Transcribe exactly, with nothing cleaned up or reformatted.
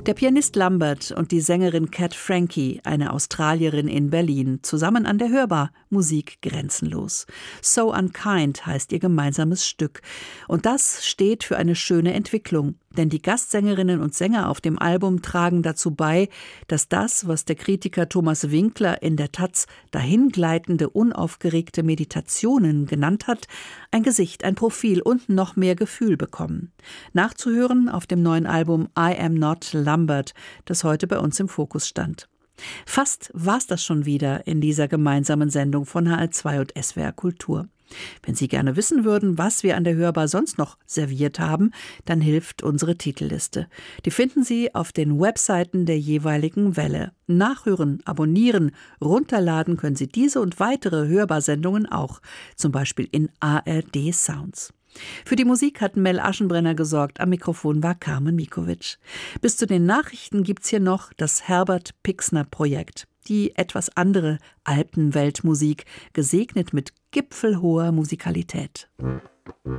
Der Pianist Lambert und die Sängerin Cat Frankie, eine Australierin in Berlin, zusammen an der Hörbar, Musik grenzenlos. So Unkind heißt ihr gemeinsames Stück. Und das steht für eine schöne Entwicklung. Denn die Gastsängerinnen und Sänger auf dem Album tragen dazu bei, dass das, was der Kritiker Thomas Winkler in der Taz dahingleitende, unaufgeregte Meditationen genannt hat, ein Gesicht, ein Profil und noch mehr Gefühl bekommen. Nachzuhören auf dem neuen Album I Am Not Lambert, das heute bei uns im Fokus stand. Fast war's das schon wieder in dieser gemeinsamen Sendung von H L zwei und S W R Kultur. Wenn Sie gerne wissen würden, was wir an der Hörbar sonst noch serviert haben, dann hilft unsere Titelliste. Die finden Sie auf den Webseiten der jeweiligen Welle. Nachhören, abonnieren, runterladen können Sie diese und weitere Hörbar-Sendungen auch, zum Beispiel in A R D Sounds. Für die Musik hat Mel Aschenbrenner gesorgt, am Mikrofon war Carmen Mikovic. Bis zu den Nachrichten gibt's hier noch das Herbert-Pixner-Projekt. Die etwas andere Alpenweltmusik, gesegnet mit gipfelhoher Musikalität.